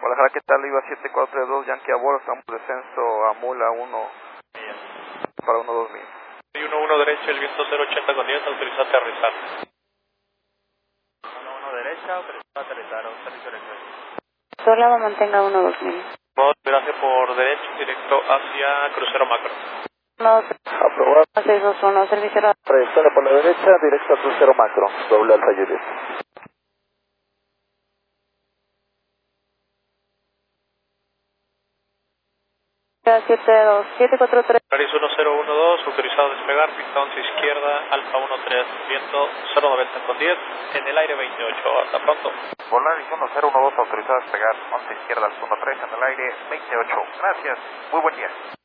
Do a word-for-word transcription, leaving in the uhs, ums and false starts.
Guadalajara, ¿qué tal? Iba siete cuatro tres dos, Yankee a bordo, estamos descenso a Mula uno, para uno dos mil. Y uno uno derecha, el viento cero ochenta con diez, autorizado a aterrizar. uno uno derecha, autorizado a aterrizar, un servicio electrónico. Solava mantenga uno dos mil. Viraje por derecho, directo hacia crucero macro. uno Aprobado. seis dos uno, servicio radio. Trayectoria por la derecha, directo a crucero macro, doble alfa Juliet. siete dos siete cuatro tres. Paris uno cero uno dos, autorizado a despegar, pista once izquierda, alfa uno tres, viento cero noventa con diez, en el aire veintiocho, hasta pronto. Volaris uno cero uno dos, autorizado a despegar, once izquierda, alfa uno tres, en el aire veintiocho. Gracias, muy buen día.